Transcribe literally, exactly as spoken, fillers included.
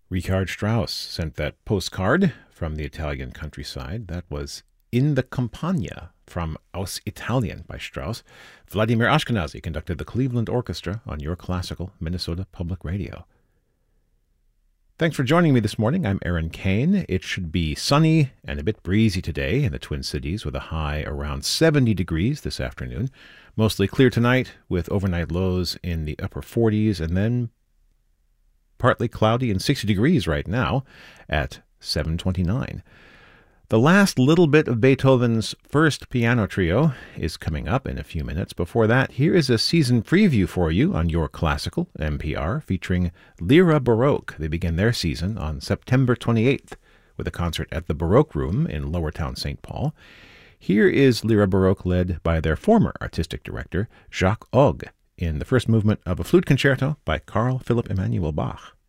Richard Strauss sent that postcard from the Italian countryside. That was In the Campagna from Aus Italien by Strauss. Vladimir Ashkenazy conducted the Cleveland Orchestra on Your Classical Minnesota Public Radio. Thanks for joining me this morning. I'm Aaron Kane. It should be sunny and a bit breezy today in the Twin Cities with a high around seventy degrees this afternoon. Mostly clear tonight with overnight lows in the upper forties and then partly cloudy and sixty degrees right now at seven twenty-nine. The last little bit of Beethoven's first piano trio is coming up in a few minutes. Before that, here is a season preview for you on Your Classical, N P R, featuring Lyra Baroque. They begin their season on September twenty-eighth with a concert at the Baroque Room in Lowertown, Saint Paul. Here is Lyra Baroque led by their former artistic director, Jacques Ogg, in the first movement of a flute concerto by Carl Philipp Emanuel Bach.